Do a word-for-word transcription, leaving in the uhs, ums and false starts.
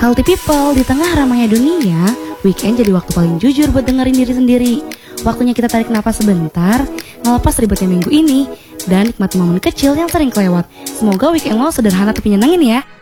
Healthy people, di tengah ramainya dunia, weekend jadi waktu paling jujur buat dengerin diri sendiri. Waktunya kita tarik napas sebentar, ngelepas ribetnya minggu ini, dan nikmati momen kecil yang sering kelewat. Semoga weekend lo sederhana tapi nyenangin ya.